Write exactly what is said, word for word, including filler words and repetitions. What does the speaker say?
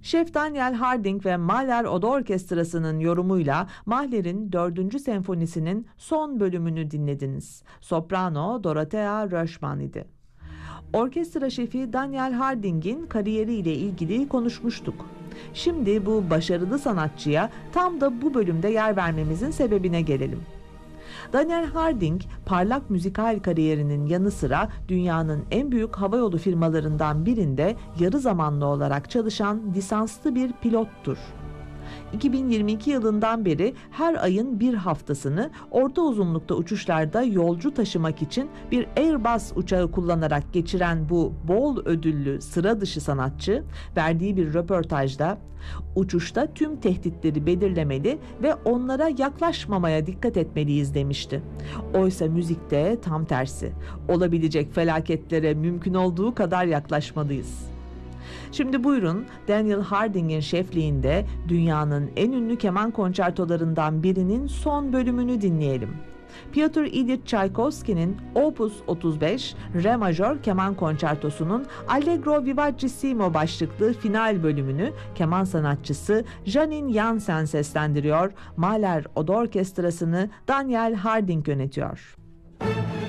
Şef Daniel Harding ve Mahler Oda Orkestrası'nın yorumuyla Mahler'in dördüncü senfonisinin son bölümünü dinlediniz. Soprano Dorothea Röschmann idi. Orkestra şefi Daniel Harding'in kariyeriyle ilgili konuşmuştuk. Şimdi bu başarılı sanatçıya tam da bu bölümde yer vermemizin sebebine gelelim. Daniel Harding, parlak müzikal kariyerinin yanı sıra dünyanın en büyük havayolu firmalarından birinde yarı zamanlı olarak çalışan lisanslı bir pilottur. iki bin yirmi iki yılından beri her ayın bir haftasını orta uzunlukta uçuşlarda yolcu taşımak için bir Airbus uçağı kullanarak geçiren bu bol ödüllü sıra dışı sanatçı, verdiği bir röportajda uçuşta tüm tehditleri belirlemeli ve onlara yaklaşmamaya dikkat etmeliyiz demişti. Oysa müzikte tam tersi, olabilecek felaketlere mümkün olduğu kadar yaklaşmalıyız. Şimdi buyurun Daniel Harding'in şefliğinde dünyanın en ünlü keman konçertolarından birinin son bölümünü dinleyelim. Pyotr İlyich Çaykovski'nin Opus otuz beş Re majör keman konçertosunun Allegro vivacissimo başlıklı final bölümünü keman sanatçısı Janine Jansen seslendiriyor, Mahler Oda Orkestrası'nı Daniel Harding yönetiyor.